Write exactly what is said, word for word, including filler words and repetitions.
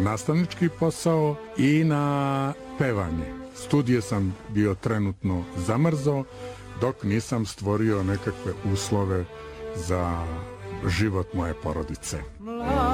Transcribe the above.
nastavnički posao i na pevanje. Studije sam bio trenutno zamrzao dok nisam stvorio nekakve uslove za život moje porodice.